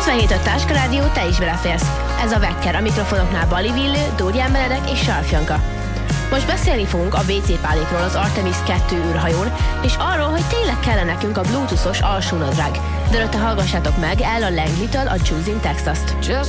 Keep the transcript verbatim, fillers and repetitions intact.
kilencvenhét öt Táska Rádió, te is beleférsz. Ez a Vekker, a mikrofonoknál Bali Villő, Dórián Benedek és Sarfjanka. Most beszélni fogunk a vé cé pálékról az Artemis kettő űrhajón, és arról, hogy tényleg kell nekünk a bluetoothos alsónadrág. De előtte hallgassátok meg El a Langley-től a Choosing Texas-t.